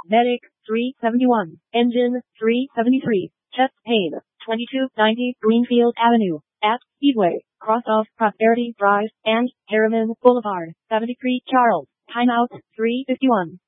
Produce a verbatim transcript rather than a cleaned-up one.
Medic, three seventy-one. Engine, three seventy-three. Chest pain, twenty-two ninety Greenfield Avenue, at Speedway, cross of Prosperity Drive, and Harriman Boulevard, seventy-three Charles. Timeout, three fifty-one.